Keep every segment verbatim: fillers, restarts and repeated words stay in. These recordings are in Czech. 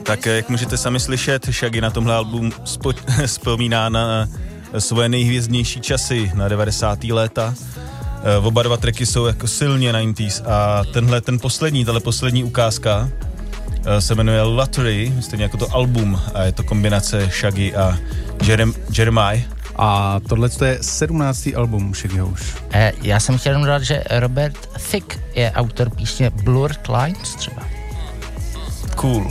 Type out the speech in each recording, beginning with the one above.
Tak jak můžete sami slyšet, Shaggy na tomhle album spo- vzpomíná na svoje nejhvězdnější časy na devadesátá léta. Oba dva tracky jsou jako silně devadesátých a tenhle, ten poslední, tahle poslední ukázka se jmenuje Lottery, stejně jako to album a je to kombinace Shaggy a Jerem, Jeremiah. A tohle je sedmnáctý album Shaggyho už. E, já jsem chtěl dodat, že Robert Thicke je autor písně Blurred Lines třeba. Cool.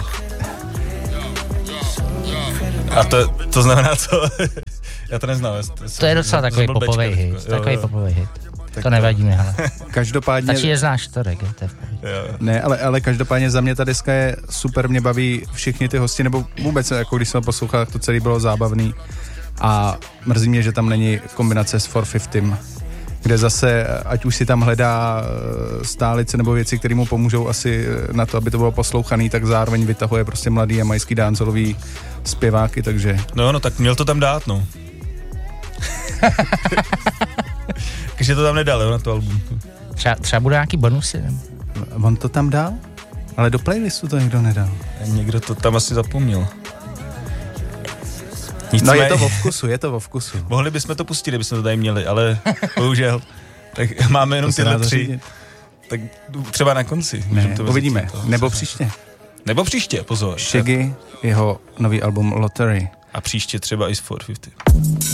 A to, to znamená co? Já to neznám. To, to je docela takový popovej hit. Takový popovej hit. Tak to nevadí mi, hele. Každopádně... Tači je znáš to, Rege, to je v Ne, ale, ale každopádně za mě ta deska je super, mě baví všichni ty hosti, nebo vůbec, jako když jsem poslouchal, to celé bylo zábavný. A mrzí mě, že tam není kombinace s čtyři set padesát, kde zase, ať už si tam hledá stálice nebo věci, které mu pomůžou asi na to, aby to bylo poslouchaný, tak zároveň vytahuje prostě mladý jamajský danceholový zpěváky, takže... No, no, tak měl to tam dát, no. Takže to tam nedal, jo, na to album. Třeba, třeba bude nějaký bonusy, nebo? On to tam dal? Ale do playlistu to někdo nedal. Někdo to tam asi zapomněl. No je to vo vkusu, je to vo vkusu. Mohli bychom to pustit, kdybychom to tady měli, ale bohužel. Tak máme jenom tyhle tři. Řídit. Tak třeba na konci. Ne, to uvidíme. To, Nebo příště. Nebo příště, pozor. Shaggy, jeho nový album Lottery. A příště třeba i z čtyři set padesát.